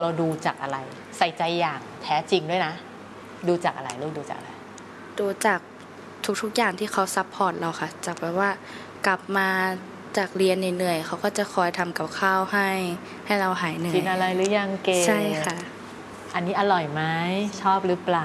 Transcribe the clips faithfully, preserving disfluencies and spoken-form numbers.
เราดูจากอะไรใส่ใจอย่างแท้จริงด้วยนะดูจากอะไรลูกดูจากอะไรดูจากทุกๆอย่างที่เขาซัพพอร์ตเราค่ะจากแบบว่ากลับมาจากเรียนเหนื่อยๆเขาก็จะคอยทำกับข้าวให้ให้เราหายเหนื่อยกินอะไรหรือยังเกใช่ค่ะอันนี้อร่อยไหมชอบหรือเปล่า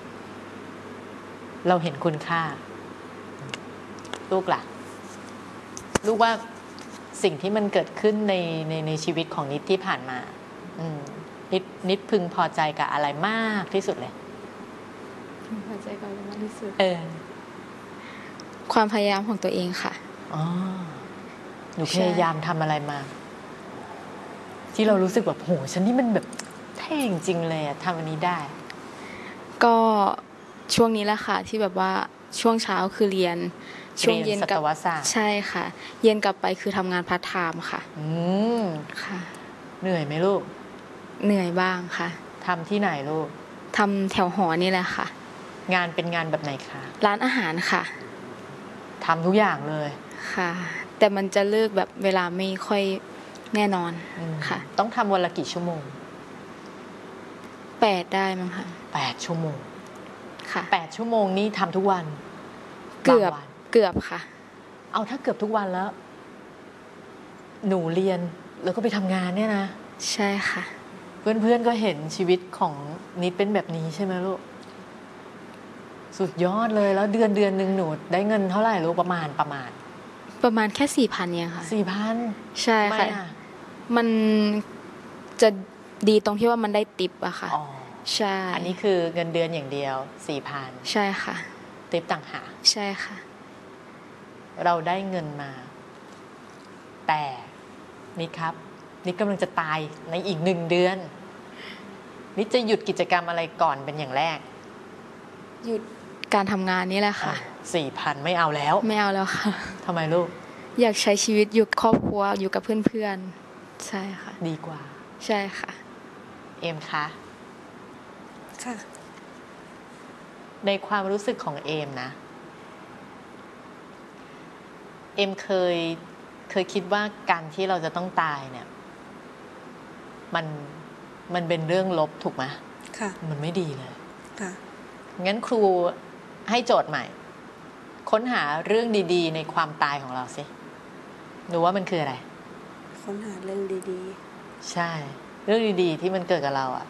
เราเห็นคุณค่าลูกล่ะลูกว่าสิ่งที่มันเกิดขึ้นในในในชีวิตของนิดที่ผ่านมาอืมนิดนิดพึงพอใจกับอะไรมากที่สุดเลยพึงพอใจกับอะไรมากที่สุดเออความพยายามของตัวเองค่ะอ๋อหนูพยายามทำอะไรมาที่เรารู้สึกแบบโหฉันนี่มันแบบแท้จริงๆเลยอะทำอันนี้ได้ก็ช่วงนี้แหละค่ะที่แบบว่าช่วงเช้าคือเรียนช่วงเย็นกับใช่ค่ะเย็นกลับไปคือทำงานพาร์ทไทม์ค่ะอืมค่ะเหนื่อยไหมลูกเหนื่อยบ้างค่ะทำที่ไหนลูกทำแถวหอนี่แหละค่ะงานเป็นงานแบบไหนคะร้านอาหารค่ะทำทุกอย่างเลยค่ะแต่มันจะเลิกแบบเวลาไม่ค่อยแน่นอนค่ะต้องทำวันละกี่ชั่วโมงแปดได้มั้งค่ะแปดชั่วโมงค่ะแปดชั่วโมงนี่ทำทุกวันเกือบเกือบค่ะเอาถ้าเกือบทุกวันแล้วหนูเรียนแล้วก็ไปทำงานเนี่ยนะใช่ค่ะเพื่อนๆก็เห็นชีวิตของนิดเป็นแบบนี้ใช่ไหมลูกสุดยอดเลยแล้วเดือนเดือนหนึ่งหนูได้เงินเท่าไหร่ลูกประมาณประมาณประมาณแค่สี่พันเนี่ยค่ะสี่พันใช่ค่ะมันจะดีตรงที่ว่ามันได้ติปอะค่ะใช่อันนี้คือเงินเดือนอย่างเดียวสี่พันใช่ค่ะติปต่างหากใช่ค่ะเราได้เงินมาแต่นี่ครับนี่กำลังจะตายในอีกหนึ่งเดือนนี่จะหยุดกิจกรรมอะไรก่อนเป็นอย่างแรกหยุดการทำงานนี่แหละค่ะสี่พันไม่เอาแล้วไม่เอาแล้วค่ะทำไมลูกอยากใช้ชีวิตอยู่ครอบครัวอยู่กับเพื่อนๆใช่ค่ะดีกว่าใช่ค่ะเอมคะค่ะในความรู้สึกของเอมนะเอมเคยเคยคิดว่าการที่เราจะต้องตายเนี่ยมันมันเป็นเรื่องลบถูกไหมค่ะมันไม่ดีเลยค่ะงั้นครูให้โจทย์ใหม่ค้นหาเรื่องดีๆในความตายของเราสิดูว่ามันคืออะไรค้นหาเรื่องดีๆใช่เรื่องดีๆที่มันเกิดกับเราอะ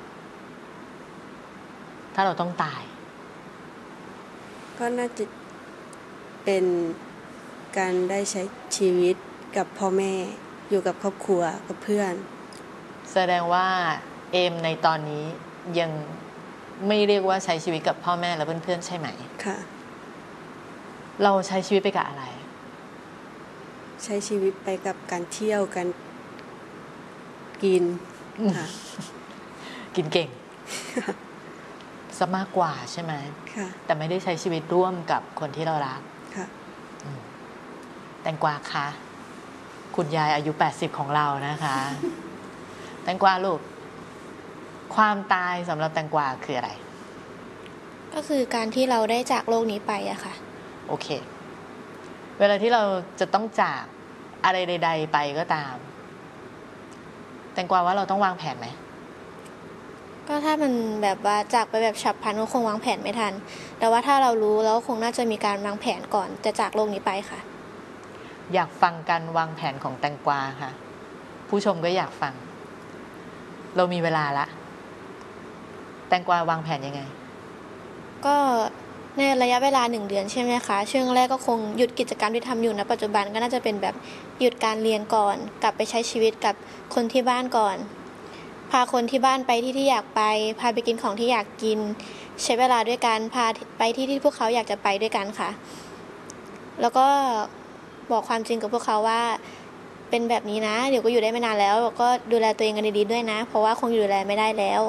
ถ้าเราต้องตายก็น่าจะเป็นการได้ใช้ชีวิตกับพ่อแม่อยู่กับครอบครัวกับเพื่อนแสดงว่าเอมในตอนนี้ยังไม่เรียกว่าใช้ชีวิตกับพ่อแม่และเพื่อนๆใช่ไหมค่ะเราใช้ชีวิตไปกับอะไรใช้ชีวิตไปกับการเที่ยวกันกินค่ะกินเก่งซะมากกว่าใช่ไหมค่ะแต่ไม่ได้ใช้ชีวิตร่วมกับคนที่เรารักค่ะแตงกวาคะคุณยายอายุแปดสิบของเรานะคะแตงกวาลูกความตายสำหรับแตงกวาคืออะไรก็คือการที่เราได้จากโลกนี้ไปอะค่ะโอเคเวลาที่เราจะต้องจากอะไรใดๆไปก็ตามแตงกวาว่าเราต้องวางแผนไหมก็ถ้ามันแบบว่าจากไปแบบฉับพลันก็คงวางแผนไม่ทันแต่ว่าถ้าเรารู้แล้วคงน่าจะมีการวางแผนก่อนจะจากโลกนี้ไปค่ะอยากฟังการวางแผนของแตงกวาค่ะผู้ชมก็อยากฟังเรามีเวลาละแตงกวาวางแผนยังไงก็ในระยะเวลาหนึ่งเดือนใช่ไหมคะช่วงแรกก็คงหยุดกิจกรรมที่ทำอยู่ณปัจจุบันก็น่าจะเป็นแบบหยุดการเรียนก่อนกลับไปใช้ชีวิตกับคนที่บ้านก่อนพาคนที่บ้านไปที่ที่อยากไปพาไปกินของที่อยากกินใช้เวลาด้วยกันพาไปที่ที่พวกเขาอยากจะไปด้วยกันค่ะแล้วก็บอกความจริงกับพวกเขาว่าเป็นแบบนี้นะเดี๋ยวก็อยู่ได้ไม่นานแล้วก็ดูแลตัวเองกันดีๆด้วยนะเพราะว่าคงอยู่ดูแลไม่ได้แล้ว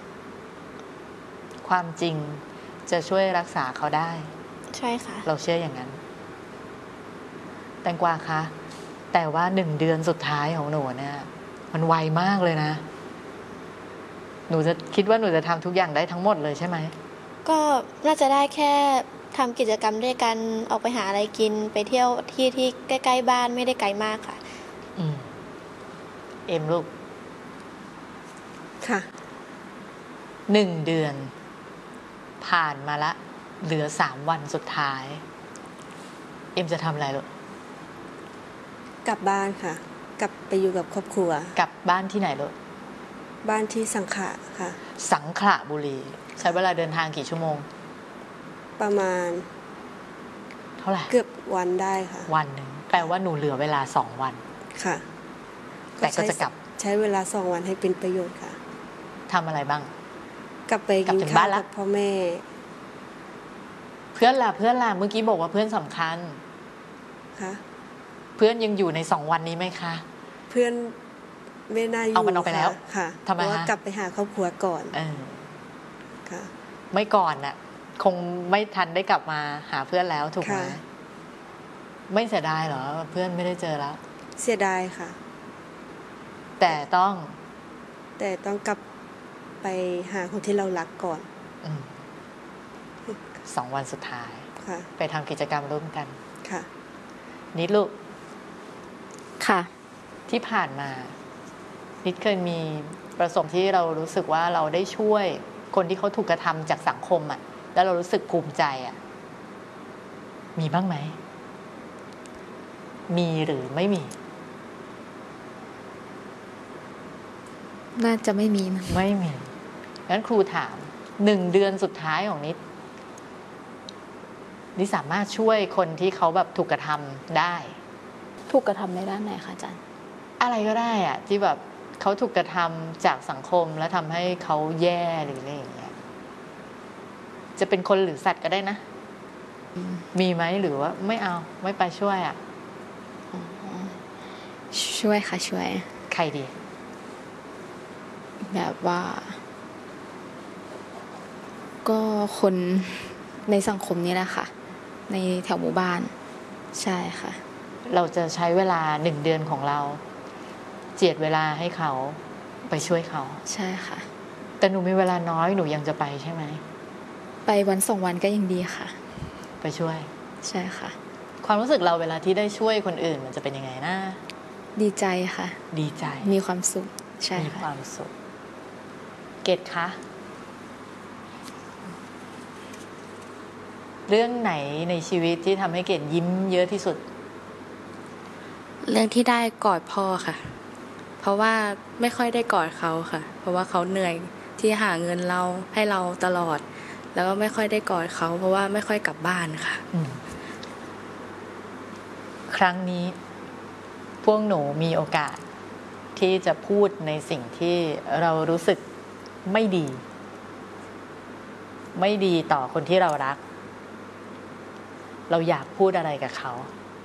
ความจริงจะช่วยรักษาเขาได้ใช่ค่ะเราเชื่ออย่างนั้นแตงกวาคะแต่ว่าหนึ่งเดือนสุดท้ายของหนูเนี่ยมันไวมากเลยนะหนูจะคิดว่าหนูจะทำทุกอย่างได้ทั้งหมดเลยใช่ไหมก็น่าจะได้แค่ทำกิจกรรมด้วยกันออกไปหาอะไรกินไปเที่ยวที่ที่ใกล้ๆบ้านไม่ได้ไกลมากค่ะอืมเอ็มลูกค่ะหนึ่งเดือนผ่านมาละเหลือสามวันสุดท้ายเอ็มจะทำอะไรลูกกลับบ้านค่ะกลับไปอยู่กับครอบครัวกลับบ้านที่ไหนลูกบ้านที่สังขะค่ะสังขละบุรีใช้เวลาเดินทางกี่ชั่วโมงประมาณเท่าไหร่เกือบวันได้ค่ะวันหนึ่งแปลว่าหนูเหลือเวลาสองวันค่ะแต่ก็จะกลับใช้เวลาสองวันให้เป็นประโยชน์ค่ะทำอะไรบ้างกลับไปกินข้าวกับพ่อแม่เพื่อนล่ะเพื่อนล่ะเมื่อกี้บอกว่าเพื่อนสำคัญค่ะเพื่อนยังอยู่ในสองวันนี้ไหมคะเพื่อนไม่น่าอยู่เอามันออกไปแล้วค่ะทำไมคะกลับไปหาครอบครัวก่อนเออค่ะไม่ก่อนน่ะคงไม่ทันได้กลับมาหาเพื่อนแล้วถูกไหมไม่เสียดายเหรอเพื่อนไม่ได้เจอแล้วเสียดายค่ะแต่ต้องแต่ต้องกลับไปหาคนที่เรารักก่อนสองวันสุดท้ายไปทำกิจกรรมร่วมกันค่ะนิดลูกค่ะที่ผ่านมานิดเคยมีประสบที่เรารู้สึกว่าเราได้ช่วยคนที่เขาถูกกระทำจากสังคมอ่ะแล้วเรารู้สึกภูมิใจอ่ะมีบ้างไหมมีหรือไม่มีน่าจะไม่มีนะไม่มีงั้นครูถามหนึ่งเดือนสุดท้ายของนิดนิดสามารถช่วยคนที่เขาแบบถูกกระทำได้ถูกกระทำในด้านไหนคะอาจารย์อะไรก็ได้อะที่แบบเขาถูกกระทำจากสังคมแล้วทำให้เขาแย่หรืออะไรอย่างเงี้ยจะเป็นคนหรือสัตว์ก็ได้นะมีไหมหรือว่าไม่เอาไม่ไปช่วยอ่ะช่วยค่ะช่วยใครดีแบบว่าก็คนในสังคมนี้แหละค่ะในแถวหมู่บ้านใช่ค่ะเราจะใช้เวลาหนึ่งเดือนของเราเจียดเวลาให้เขาไปช่วยเขาใช่ค่ะแต่หนูมีเวลาน้อยหนูยังจะไปใช่ไหมไปวันสองวันก็ยังดีค่ะไปช่วยใช่ค่ะความรู้สึกเราเวลาที่ได้ช่วยคนอื่นมันจะเป็นยังไงนะดีใจค่ะดีใจมีความสุขใช่ค่ะมีความสุขเกตคะเรื่องไหนในชีวิตที่ทำให้เกดยิ้มเยอะที่สุดเรื่องที่ได้กอดพ่อค่ะเพราะว่าไม่ค่อยได้กอดเขาค่ะเพราะว่าเขาเหนื่อยที่หาเงินเราให้เราตลอดแล้วก็ไม่ค่อยได้กอดเขาเพราะว่าไม่ค่อยกลับบ้านค่ะครั้งนี้พวกหนูมีโอกาสที่จะพูดในสิ่งที่เรารู้สึกไม่ดีไม่ดีต่อคนที่เรารักเราอยากพูดอะไรกับเขา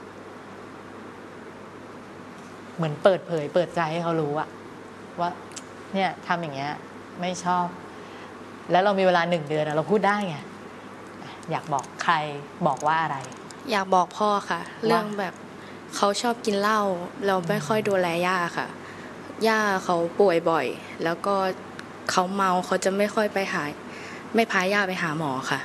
เหมือนเปิดเผยเปิดใจให้เขารู้อะว่าเนี่ยทำอย่างเงี้ยไม่ชอบแล้วเรามีเวลาหนึ่งเดือนเราพูดได้ไงอยากบอกใครบอกว่าอะไรอยากบอกพ่อค่ะเรื่องแบบเขาชอบกินเหล้าเราไม่ค่อยดูแลย่าค่ะย่าเขาป่วยบ่อยแล้วก็เขาเมาเขาจะไม่ค่อยไปหาไม่พาย่าไปหาหมอค่ะ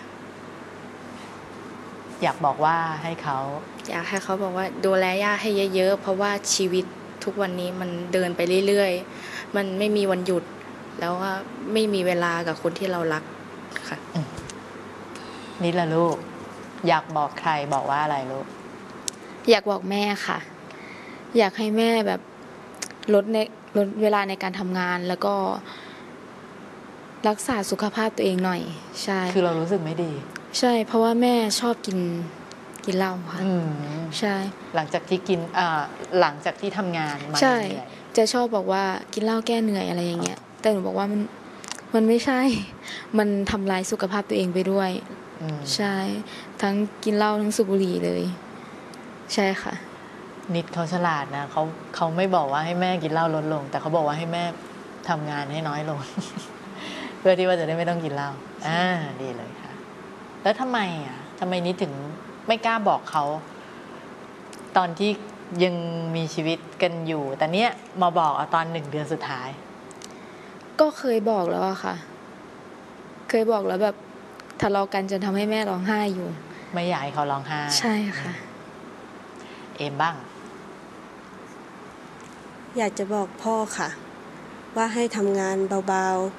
อยากบอกว่าให้เขาอยากให้เขาบอกว่าดูแลย่าให้เยอะๆเพราะว่าชีวิตทุกวันนี้มันเดินไปเรื่อยๆมันไม่มีวันหยุดแล้วว่าไม่มีเวลากับคนที่เรารักค่ะนี่แหละลูกอยากบอกใครบอกว่าอะไรลูกอยากบอกแม่ค่ะอยากให้แม่แบบลดในลดเวลาในการทำงานแล้วก็รักษาสุขภาพตัวเองหน่อยใช่คือเรารู้สึกไม่ดีใช่เพราะว่าแม่ชอบกินกินเหล้าค่ะใช่หลังจากที่กินอ่าหลังจากที่ทำงานมาใช่จะชอบบอกว่ากินเหล้าแก้เหนื่อยอะไรอย่างเงี้ยแต่หนูบอกว่ามันมันไม่ใช่มันทำลายสุขภาพตัวเองไปด้วยใช่ทั้งกินเหล้าทั้งสูบบุหรี่เลยใช่ค่ะนิดเขาฉลาดนะเขาเขาไม่บอกว่าให้แม่กินเหล้าลดลงแต่เขาบอกว่าให้แม่ทำงานให้น้อยลง เพื่อที่ว่าจะได้ไม่ต้องกินเหล้าอ่าดีเลยค่ะแล้วทำไมอ่ะทำไมนิดถึงไม่กล้าบอกเขาตอนที่ยังมีชีวิตกันอยู่แต่เนี้ยมาบอกเอาตอนหนึ่งเดือนสุดท้ายก็เคยบอกแล้วอะค่ะเคยบอกแล้วแบบทะเลาะกันจนทำให้แม่ร้องไห้อยู่ไม่อยากให้เขาร้องไห้ใช่ค่ะเอมบ้างอยากจะบอกพ่อค่ะว่าให้ทำงานเบา